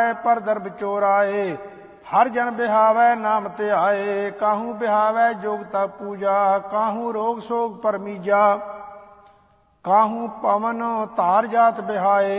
पर दर बिचोराए। हर जन बिहावै नाम ध्याए। काहू बिहावै जोग तप पूजा। काहू रोग सोग परमीजा। काहू पवन धार जात बिहाए।